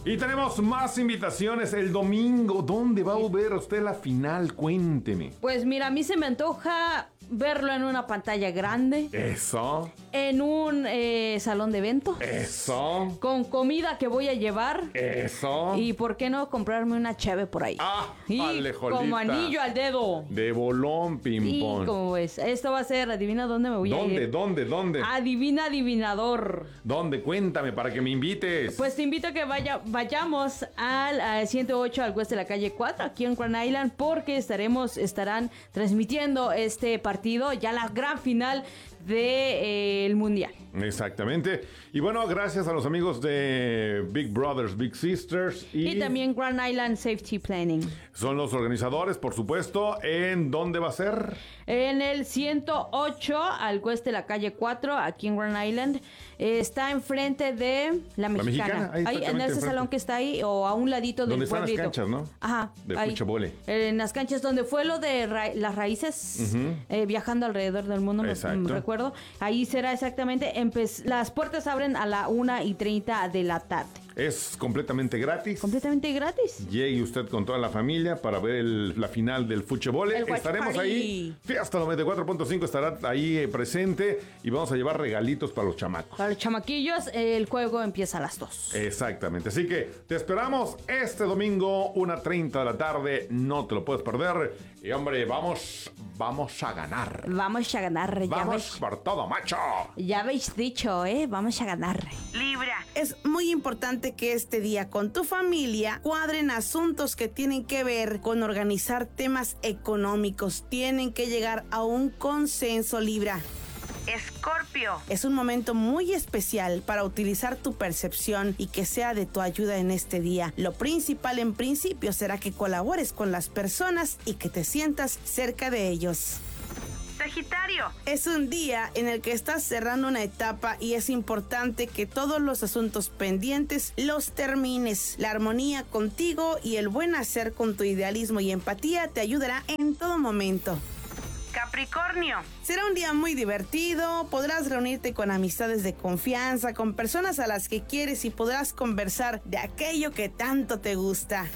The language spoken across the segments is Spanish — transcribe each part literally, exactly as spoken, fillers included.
Y tenemos más invitaciones el domingo. ¿Dónde va a ver usted la final? Cuénteme. Pues mira, a mí se me antoja verlo en una pantalla grande. Eso. En un eh, salón de eventos. Eso. Con comida que voy a llevar. Eso. Y por qué no comprarme una cheve por ahí. Ah, y alejolita. como anillo al dedo. De bolón, Y ping-pong. como ves, esto va a ser, adivina dónde me voy a ¿Dónde, ir. dónde, dónde? Adivina adivinador. ¿Dónde? Cuéntame para que me invites. Pues te invito a que vaya, vayamos al, al ciento ocho al West de la calle cuatro, aquí en Grand Island, porque estaremos, estarán transmitiendo este partido, ya la gran final del de, eh, Mundial. Exactamente. Y bueno, gracias a los amigos de Big Brothers, Big Sisters. Y, y también Grand Island Safety Planning. Son los organizadores, por supuesto. ¿En dónde va a ser? En el ciento ocho al West de la calle cuatro, aquí en Grand Island. Eh, está enfrente de La Mexicana. La Mexicana, ahí, ahí en ese enfrente. salón que está ahí, o a un ladito del donde están pueblito. las canchas, ¿no? Ajá. De ahí. fuchebole. Eh, en las canchas donde fue lo de ra- las raíces, uh-huh. eh, viajando alrededor del mundo, me, me recuerdo. Ahí será exactamente, empe- las puertas abren a la una y treinta de la tarde. Es completamente gratis. Completamente gratis. Llegue usted con toda la familia para ver el, la final del fútbol. Estaremos party. ahí. Fiesta noventa y cuatro punto cinco estará ahí eh, presente y vamos a llevar regalitos para los chamacos. Para los chamaquillos, el juego empieza a las dos. Exactamente. Así que te esperamos este domingo, una treinta de la tarde. No te lo puedes perder. Y hombre, vamos, vamos a ganar. Vamos a ganar. Ya vamos ves, por todo, macho. Ya habéis dicho, ¿eh? Vamos a ganar. Libra, es muy importante que este día con tu familia cuadren asuntos que tienen que ver con organizar temas económicos. Tienen que llegar a un consenso, Libra. Escorpio. Es un momento muy especial para utilizar tu percepción y que sea de tu ayuda en este día. Lo principal en principio será que colabores con las personas y que te sientas cerca de ellos. Sagitario. Es un día en el que estás cerrando una etapa y es importante que todos los asuntos pendientes los termines. La armonía contigo y el buen hacer con tu idealismo y empatía te ayudará en todo momento. Capricornio. Será un día muy divertido, podrás reunirte con amistades de confianza, con personas a las que quieres y podrás conversar de aquello que tanto te gusta.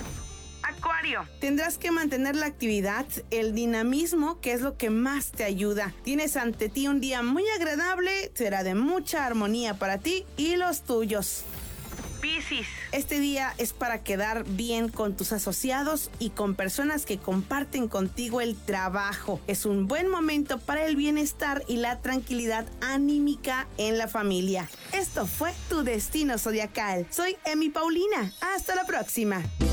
Acuario. Tendrás que mantener la actividad, el dinamismo, que es lo que más te ayuda. Tienes ante ti un día muy agradable, será de mucha armonía para ti y los tuyos. Piscis. Este día es para quedar bien con tus asociados y con personas que comparten contigo el trabajo. Es un buen momento para el bienestar y la tranquilidad anímica en la familia. Esto fue Tu Destino Zodiacal. Soy Emi Paulina. Hasta la próxima.